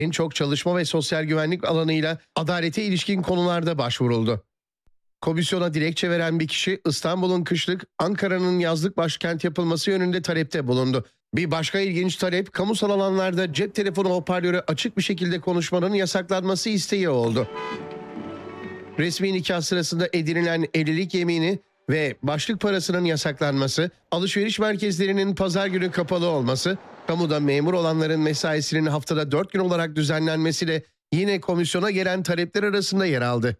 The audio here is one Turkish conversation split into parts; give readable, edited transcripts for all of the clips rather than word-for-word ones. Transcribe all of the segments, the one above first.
En çok çalışma ve sosyal güvenlik alanıyla adalete ilişkin konularda başvuruldu. Komisyona dilekçe veren bir kişi İstanbul'un kışlık, Ankara'nın yazlık başkent yapılması yönünde talepte bulundu. Bir başka ilginç talep, kamusal alanlarda cep telefonu hoparlörü açık bir şekilde konuşmanın yasaklanması isteği oldu. Resmi nikah sırasında edinilen evlilik yemini ve başlık parasının yasaklanması, alışveriş merkezlerinin pazar günü kapalı olması, kamuda memur olanların mesaisinin haftada 4 gün olarak düzenlenmesi de yine komisyona gelen talepler arasında yer aldı.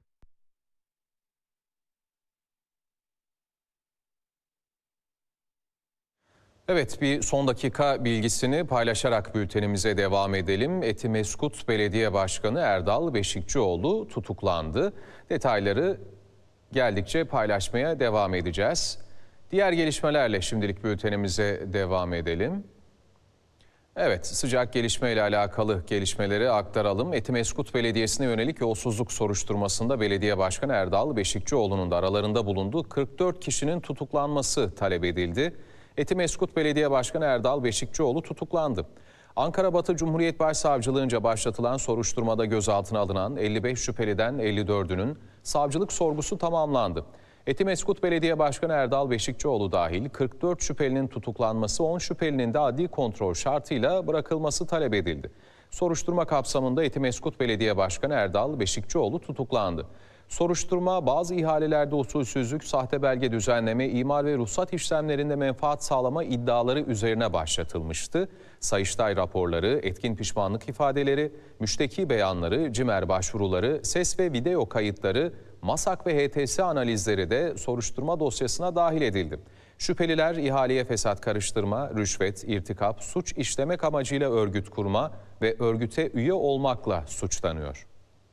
Evet, bir son dakika bilgisini paylaşarak bültenimize devam edelim. Etimeskut Belediye Başkanı Erdal Beşikçioğlu tutuklandı. Detayları geldikçe paylaşmaya devam edeceğiz. Diğer gelişmelerle şimdilik bültenimize devam edelim. Evet, sıcak gelişmeyle alakalı gelişmeleri aktaralım. Etimeskut Belediyesi'ne yönelik yolsuzluk soruşturmasında Belediye Başkanı Erdal Beşikçioğlu'nun da aralarında bulunduğu 44 kişinin tutuklanması talep edildi. Etimeskut Belediye Başkanı Erdal Beşikçioğlu tutuklandı. Ankara Batı Cumhuriyet Başsavcılığınca başlatılan soruşturmada gözaltına alınan 55 şüpheliden 54'ünün savcılık sorgusu tamamlandı. Etimeskut Belediye Başkanı Erdal Beşikçioğlu dahil 44 şüphelinin tutuklanması, 10 şüphelinin de adli kontrol şartıyla bırakılması talep edildi. Soruşturma kapsamında Etimeskut Belediye Başkanı Erdal Beşikçioğlu tutuklandı. Soruşturma bazı ihalelerde usulsüzlük, sahte belge düzenleme, imar ve ruhsat işlemlerinde menfaat sağlama iddiaları üzerine başlatılmıştı. Sayıştay raporları, etkin pişmanlık ifadeleri, müşteki beyanları, cimer başvuruları, ses ve video kayıtları, MASAK ve HTS analizleri de soruşturma dosyasına dahil edildi. Şüpheliler ihaleye fesat karıştırma, rüşvet, irtikap, suç işlemek amacıyla örgüt kurma ve örgüte üye olmakla suçlanıyor.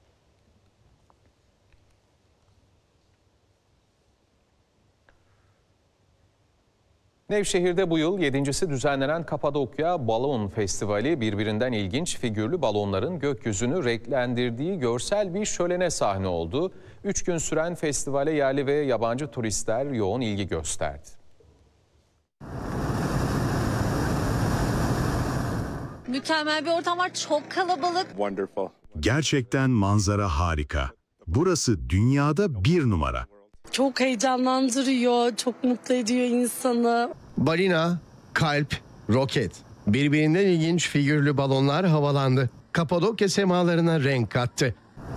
Nevşehir'de bu yıl 7.'si düzenlenen Kapadokya Balon Festivali birbirinden ilginç figürlü balonların gökyüzünü renklendirdiği görsel bir şölene sahne oldu. 3 gün süren festivale yerli ve yabancı turistler yoğun ilgi gösterdi. Mükemmel bir ortam var, çok kalabalık. Wonderful. Gerçekten manzara harika. Burası dünyada bir numara. Çok heyecanlandırıyor, çok mutlu ediyor insanı. Balina, kalp, roket. Birbirinden ilginç figürlü balonlar havalandı. Kapadokya semalarına renk kattı.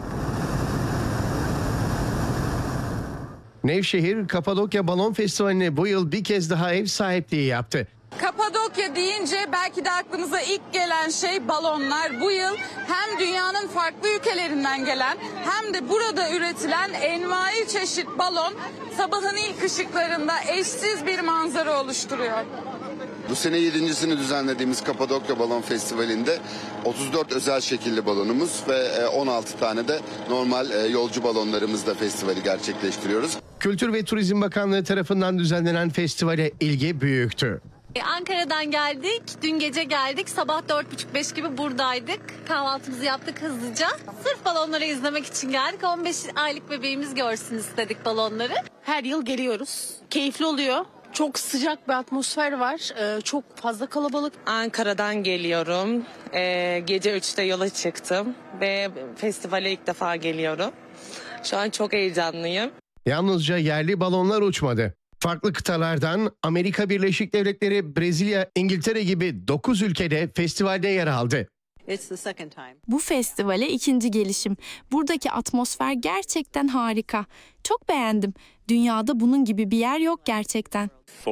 Nevşehir, Kapadokya Balon Festivali'ne bu yıl bir kez daha ev sahipliği yaptı. Kapadokya deyince belki de aklımıza ilk gelen şey balonlar. Bu yıl hem dünyanın farklı ülkelerinden gelen hem de burada üretilen envai çeşit balon sabahın ilk ışıklarında eşsiz bir manzara oluşturuyor. Bu sene 7.'sini düzenlediğimiz Kapadokya Balon Festivali'nde 34 özel şekilli balonumuz ve 16 tane de normal yolcu balonlarımızla festivali gerçekleştiriyoruz. Kültür ve Turizm Bakanlığı tarafından düzenlenen festivale ilgi büyüktü. Ankara'dan geldik, dün gece geldik, sabah 4.30-5 gibi buradaydık. Kahvaltımızı yaptık hızlıca. Sırf balonları izlemek için geldik. 15 aylık bebeğimiz görsün istedik balonları. Her yıl geliyoruz. Keyifli oluyor. Çok sıcak bir atmosfer var. Çok fazla kalabalık. Ankara'dan geliyorum. Gece 3'te yola çıktım ve festivale ilk defa geliyorum. Şu an çok heyecanlıyım. Yalnızca yerli balonlar uçmadı. Farklı kıtalardan Amerika Birleşik Devletleri, Brezilya, İngiltere gibi 9 ülkede festivalde yer aldı. Bu festivale ikinci gelişim. Buradaki atmosfer gerçekten harika. Çok beğendim. Dünyada bunun gibi bir yer yok gerçekten.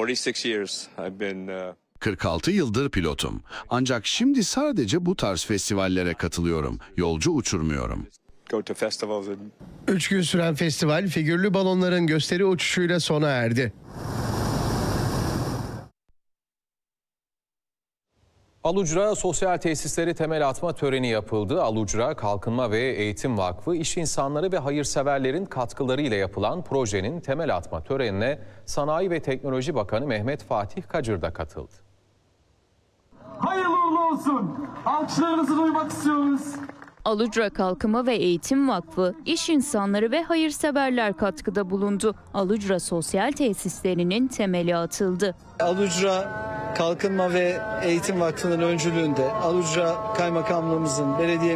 46 yıldır pilotum. Ancak şimdi sadece bu tarz festivallere katılıyorum. Yolcu uçurmuyorum. 3 gün süren festival figürlü balonların gösteri uçuşuyla sona erdi. Alucra Sosyal Tesisleri temel atma töreni yapıldı. Alucra Kalkınma ve Eğitim Vakfı, iş insanları ve hayırseverlerin katkılarıyla yapılan projenin temel atma törenine Sanayi ve Teknoloji Bakanı Mehmet Fatih Kacır da katıldı. Hayırlı uğurlu olsun. Alkışlarınızı duymak istiyoruz. Alucra Kalkınma ve Eğitim Vakfı, iş insanları ve hayırseverler katkıda bulundu. Alucra Sosyal Tesislerinin temeli atıldı. Alucra Kalkınma ve Eğitim Vakfı'nın öncülüğünde Alucra Kaymakamlığımızın, belediye